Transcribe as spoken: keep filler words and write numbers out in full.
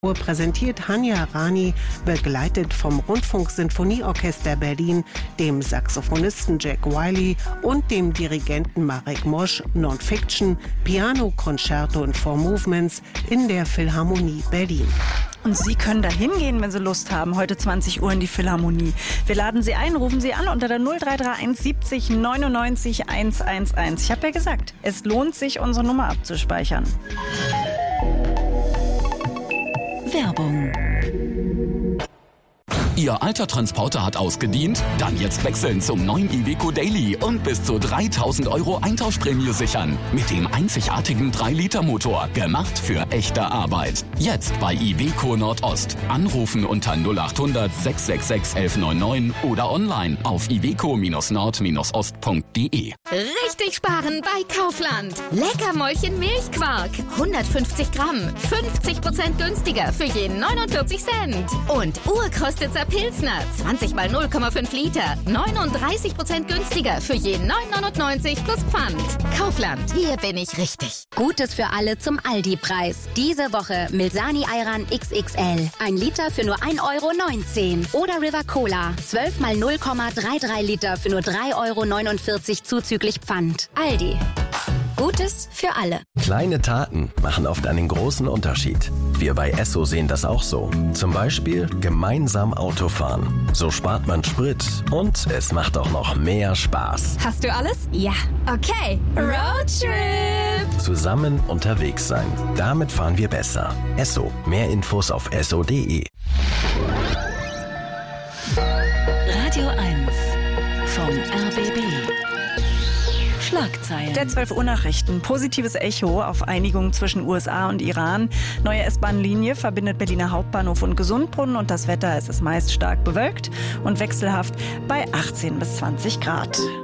Präsentiert Hanya Rani, begleitet vom Rundfunksinfonieorchester Berlin, dem Saxophonisten Jack Wiley und dem Dirigenten Marek Mosch, Non-Fiction, Piano, Concerto und Four Movements in der Philharmonie Berlin. Und Sie können da hingehen, wenn Sie Lust haben, heute zwanzig Uhr in die Philharmonie. Wir laden Sie ein, rufen Sie an unter der null drei drei eins siebzig neunundneunzig hundertelf. Ich habe ja gesagt, es lohnt sich, unsere Nummer abzuspeichern. Werbung. Ihr alter Transporter hat ausgedient? Dann jetzt wechseln zum neuen Iveco Daily und bis zu dreitausend Euro Eintauschprämie sichern. Mit dem einzigartigen drei Liter Motor, gemacht für echte Arbeit. Jetzt bei Iveco Nordost. Anrufen unter null acht hundert sechs sechs sechs elf neun neun oder online auf iveco Nord Ost punkt de. Richtig sparen bei Kaufland. Leckermäulchen Milchquark. hundertfünfzig Gramm. fünfzig Prozent günstiger für jeden neunundvierzig Cent. Und Urkostitzer Pilsner. zwanzig mal null Komma fünf Liter. neununddreißig Prozent günstiger für jeden neun neunundneunzig plus Pfand. Kaufland. Hier bin ich richtig. Gutes für alle zum Aldi-Preis. Diese Woche Milsani Ayran X X L. Ein Liter für nur ein Euro neunzehn. Oder River Cola. zwölf mal null Komma dreiunddreißig Liter für nur drei Euro neunundvierzig zuzüglich Pfand. Aldi. Gutes für alle. Kleine Taten machen oft einen großen Unterschied. Wir bei Esso sehen das auch so. Zum Beispiel gemeinsam Autofahren. So spart man Sprit und es macht auch noch mehr Spaß. Hast du alles? Ja. Okay. Roadtrip! Zusammen unterwegs sein. Damit fahren wir besser. Esso. Mehr Infos auf esso punkt de. Radio eins vom R B B. Schlagzeilen. Der zwölf Uhr Nachrichten. Positives Echo auf Einigung zwischen U S A und Iran. Neue S-Bahn-Linie verbindet Berliner Hauptbahnhof und Gesundbrunnen und das Wetter, es ist meist stark bewölkt und wechselhaft bei achtzehn bis zwanzig Grad.